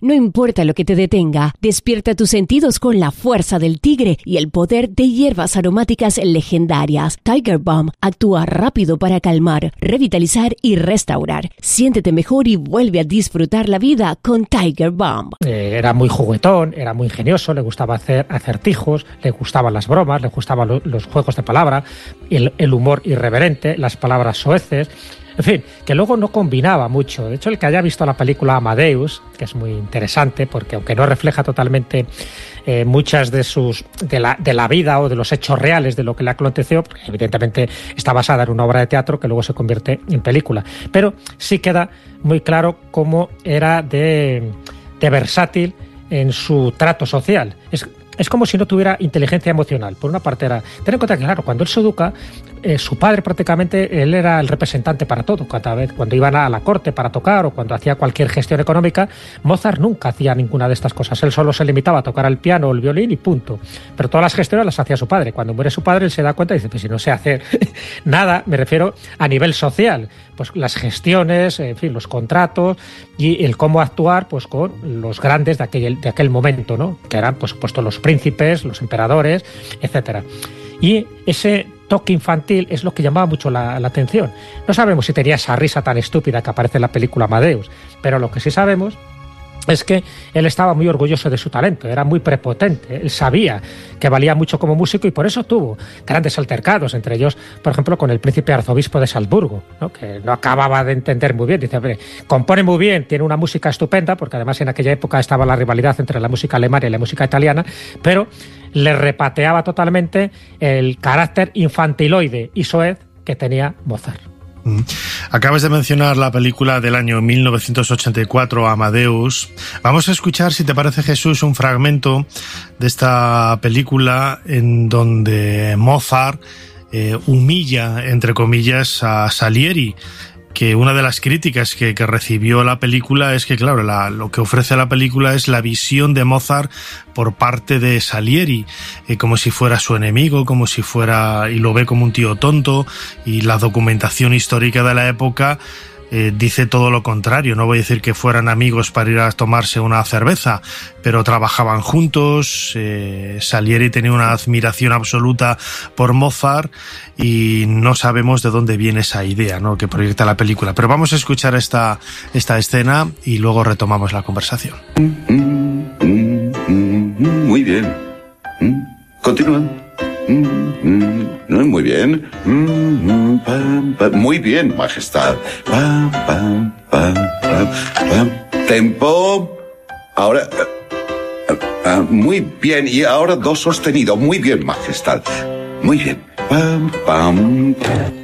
No importa lo que te detenga, despierta tus sentidos con la fuerza del tigre y el poder de hierbas aromáticas legendarias. Tiger Balm actúa rápido para calmar, revitalizar y restaurar. Siéntete mejor y vuelve a disfrutar la vida con Tiger Balm. Era muy juguetón, era muy ingenioso, le gustaba hacer acertijos, le gustaban las bromas, le gustaban los juegos de palabra, el humor irreverente, las palabras soeces. En fin, que luego no combinaba mucho. De hecho, el que haya visto la película Amadeus, que es muy interesante porque aunque no refleja totalmente muchas de la vida o de los hechos reales de lo que le aconteció, evidentemente está basada en una obra de teatro que luego se convierte en película. Pero sí queda muy claro cómo era de versátil en su trato social. Es como si no tuviera inteligencia emocional. Por una parte ten en cuenta que, claro, cuando él se educa, su padre prácticamente, él era el representante para todo. Cuando iban a la corte para tocar o cuando hacía cualquier gestión económica, Mozart nunca hacía ninguna de estas cosas. Él solo se limitaba a tocar el piano o el violín y punto. Pero todas las gestiones las hacía su padre. Cuando muere su padre, él se da cuenta y dice, pues si no sé hacer nada, me refiero a nivel social, pues las gestiones, en fin, los contratos y el cómo actuar pues con los grandes de aquel momento, ¿no? Que eran, por supuesto, los príncipes, los emperadores, etcétera. Y ese toque infantil es lo que llamaba mucho la atención. No sabemos si tenía esa risa tan estúpida que aparece en la película Amadeus, pero lo que sí sabemos es que él estaba muy orgulloso de su talento, era muy prepotente, él sabía que valía mucho como músico y por eso tuvo grandes altercados, entre ellos, por ejemplo, con el príncipe arzobispo de Salzburgo, ¿no? Que no acababa de entender muy bien, dice, compone muy bien, tiene una música estupenda, porque además en aquella época estaba la rivalidad entre la música alemana y la música italiana, pero le repateaba totalmente el carácter infantiloide y soez que tenía Mozart. Acabas de mencionar la película del año 1984, Amadeus. Vamos a escuchar, si te parece, Jesús, un fragmento de esta película en donde Mozart humilla, entre comillas, a Salieri, que una de las críticas que recibió la película es que, claro, lo que ofrece la película es la visión de Mozart por parte de Salieri, como si fuera su enemigo, como si fuera, y lo ve como un tío tonto, y la documentación histórica de la época dice todo lo contrario. No voy a decir que fueran amigos para ir a tomarse una cerveza, pero trabajaban juntos. Salieri tenía una admiración absoluta por Mozart y no sabemos de dónde viene esa idea, ¿no?, que proyecta la película. Pero vamos a escuchar esta escena y luego retomamos la conversación. Muy bien. Continúa. Muy bien. Muy bien, majestad. Tempo. Ahora. Muy bien. Y ahora do sostenido. Muy bien, majestad. Muy bien.